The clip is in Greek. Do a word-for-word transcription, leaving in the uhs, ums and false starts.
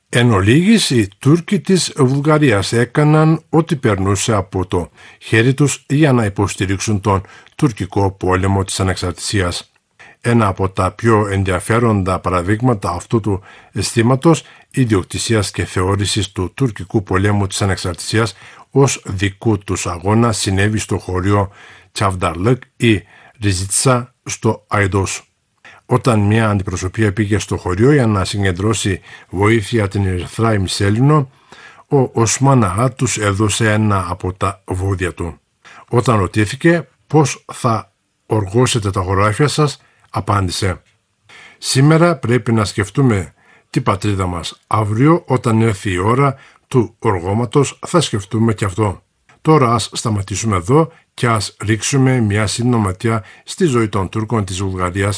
Εν ολίγης, οι Τούρκοι της Βουλγαρίας έκαναν ό,τι περνούσε από το χέρι τους για να υποστηρίξουν τον τουρκικό πόλεμο της ανεξαρτησίας. Ένα από τα πιο ενδιαφέροντα παραδείγματα αυτού του αισθήματος ιδιοκτησίας και θεώρησης του τουρκικού πολέμου της ανεξαρτησίας ως δικού τους αγώνα συνέβη στο χωριό Τσαβνταρλык ή Ριζίτσα στο Αϊδός. Όταν μια αντιπροσωπεία πήγε στο χωριό για να συγκεντρώσει βοήθεια την Ερυθρά ημισέλινο, ο Οσμάν Αγά τους έδωσε ένα από τα βόδια του. Όταν ρωτήθηκε πώς θα οργώσετε τα χωράφια σας, απάντησε: «Σήμερα πρέπει να σκεφτούμε την πατρίδα μας. Αύριο, όταν έρθει η ώρα του οργώματος, θα σκεφτούμε και αυτό. Τώρα ας σταματήσουμε εδώ και ας ρίξουμε μια σύντοματιά στη ζωή των Τούρκων της Βουλγαρίας